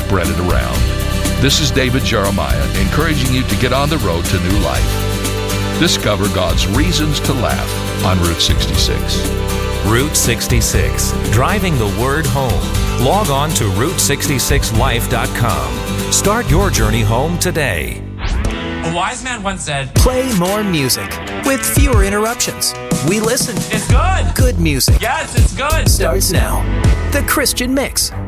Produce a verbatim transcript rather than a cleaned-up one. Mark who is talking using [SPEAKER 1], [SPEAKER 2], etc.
[SPEAKER 1] spread it around. This is David Jeremiah, encouraging you to get on the road to new life. Discover God's reasons to laugh on Route sixty-six.
[SPEAKER 2] Route sixty-six, driving the word home. Log on to route sixty-six life dot com. Start your journey home today.
[SPEAKER 3] A wise man once said,
[SPEAKER 4] play more music with fewer interruptions. We listen.
[SPEAKER 3] It's good.
[SPEAKER 4] Good music.
[SPEAKER 3] Yes, it's good.
[SPEAKER 4] Starts now. The Christian Mix.